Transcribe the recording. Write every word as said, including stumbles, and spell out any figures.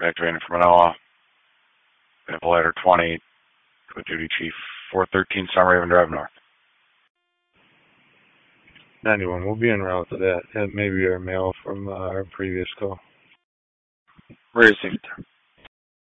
Activating for Manoa. Ladder twenty. Good duty chief. four thirteen Summerhaven Drive North. ninety-one, we'll be en route to that. That may be our mail from uh, our previous call. Received.